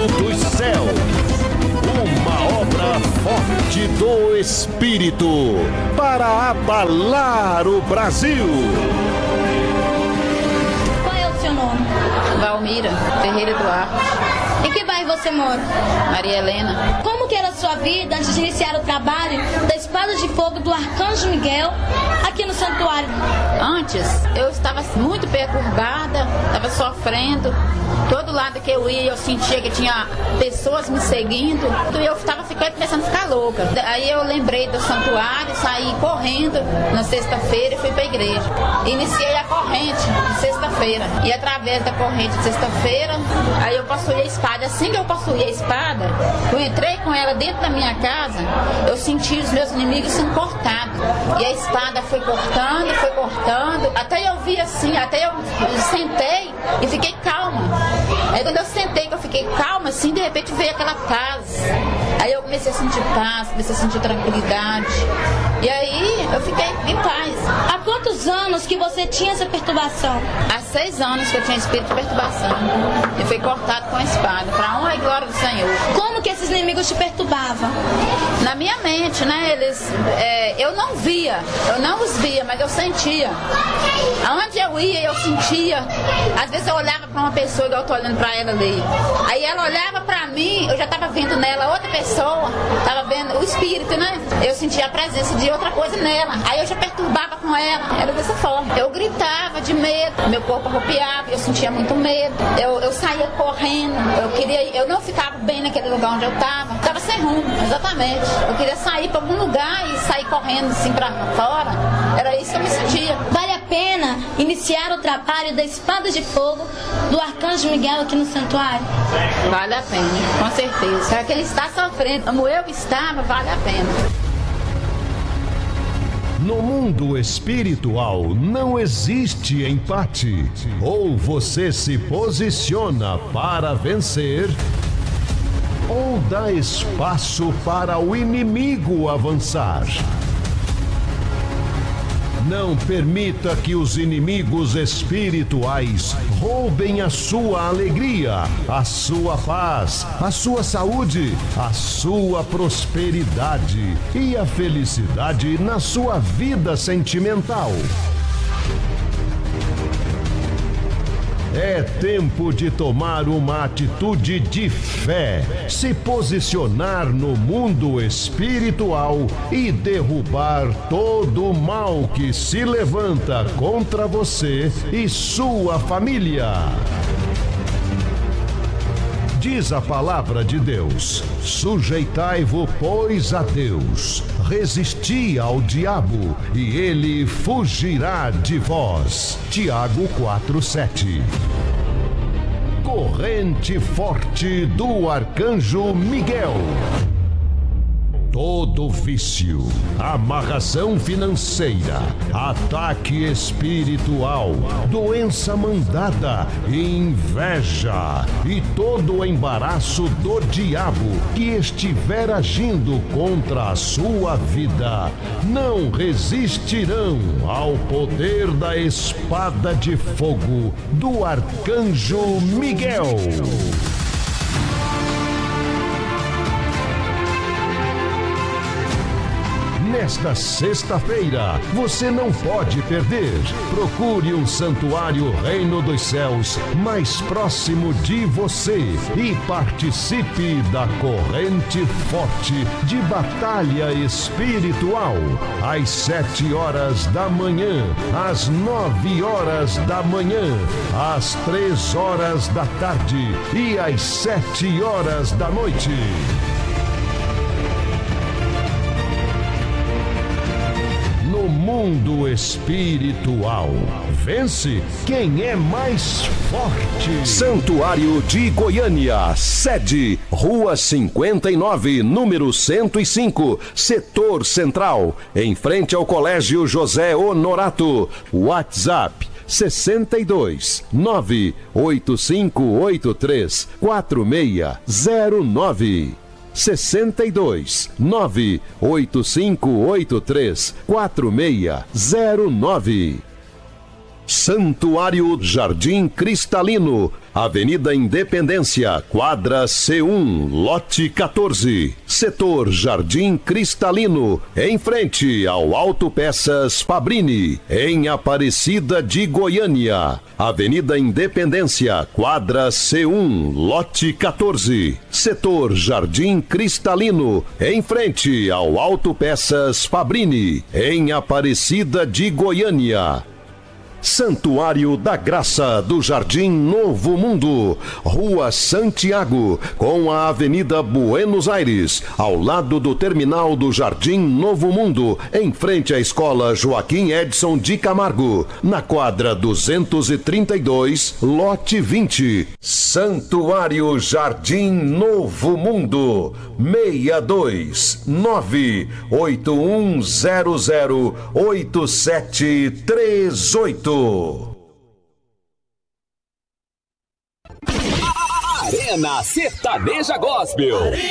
dos Céus. Uma obra forte do Espírito para abalar o Brasil. Qual é o seu nome? Valmira Ferreira Duarte. Em que bairro você mora? Maria Helena. Como que era a sua vida antes de iniciar o trabalho da Espada de Fogo do Arcanjo Miguel aqui no santuário? Antes, eu estava muito perturbada, estava sofrendo. Todo lado que eu ia, eu sentia que tinha pessoas me seguindo. E eu estava começando a ficar louca. Aí eu lembrei do santuário, saí correndo na sexta-feira e fui para a igreja. Iniciei a corrente de sexta-feira. E através da corrente de sexta-feira, aí eu possuí a espada. Assim que eu possuí a espada, eu entrei com ela dentro da minha casa, eu senti os meus inimigos sendo cortados. E a espada foi cortando, até eu vi assim, até eu sentei e fiquei calma. Aí quando eu sentei, que eu fiquei calma, assim, de repente veio aquela paz. Aí eu comecei a sentir paz, comecei a sentir tranquilidade. E aí eu fiquei em paz. Há quantos anos que você tinha essa perturbação? Há 6 anos que eu tinha espírito de perturbação. E fui cortado com a espada, para honra e glória do Senhor. Como que esses inimigos te perturbavam? Na minha mente, né, eu não via, eu não os via, mas eu sentia. Aonde eu ia, eu sentia. Às vezes eu olhava para uma pessoa, igual eu tô olhando para ela ali. Aí ela olhava para mim, eu já estava vendo nela outra pessoa, estava vendo o espírito, né? Eu sentia a presença de outra coisa nela. Aí eu já perturbava com ela, era dessa forma. Eu gritava de medo, meu corpo arrepiava, eu sentia muito medo. Eu saía correndo, eu não ficava bem naquele lugar onde eu estava sem rumo, exatamente. Eu queria sair para algum lugar e sair correndo assim para fora. Era isso que eu me sentia. Vale a pena iniciar o trabalho da Espada de Fogo do Arcanjo Miguel aqui no santuário? Vale a pena, com certeza. Para quem está sofrendo, como eu estava, vale a pena. No mundo espiritual não existe empate. Ou você se posiciona para vencer, ou dá espaço para o inimigo avançar. Não permita que os inimigos espirituais roubem a sua alegria, a sua paz, a sua saúde, a sua prosperidade e a felicidade na sua vida sentimental. É tempo de tomar uma atitude de fé, se posicionar no mundo espiritual e derrubar todo o mal que se levanta contra você e sua família. Diz a palavra de Deus: sujeitai-vos, pois, a Deus, resisti ao diabo, e ele fugirá de vós. Tiago 4:7. Corrente forte do Arcanjo Miguel. Todo vício, amarração financeira, ataque espiritual, doença mandada, inveja e todo o embaraço do diabo que estiver agindo contra a sua vida, não resistirão ao poder da espada de fogo do Arcanjo Miguel. Nesta sexta-feira, você não pode perder. Procure um santuário Reino dos Céus mais próximo de você e participe da corrente forte de batalha espiritual. Às 7 horas da manhã, às 9 horas da manhã, às 3 horas da tarde e às 7 horas da noite. No mundo espiritual, vence quem é mais forte. Santuário de Goiânia, sede Rua 59, número 105, Setor Central, em frente ao Colégio José Honorato. WhatsApp 62 98583 4609. 62 98583 4609. Santuário Jardim Cristalino, Avenida Independência, quadra C1, lote 14, setor Jardim Cristalino, em frente ao Autopeças Fabrini, em Aparecida de Goiânia. Avenida Independência, quadra C1, lote 14, setor Jardim Cristalino, em frente ao Autopeças Fabrini, em Aparecida de Goiânia. Santuário da Graça do Jardim Novo Mundo, Rua Santiago, com a Avenida Buenos Aires, ao lado do terminal do Jardim Novo Mundo, em frente à Escola Joaquim Edson de Camargo, na quadra 232, lote 20. Santuário Jardim Novo Mundo, 62981008738. Arena Sertaneja Gospel.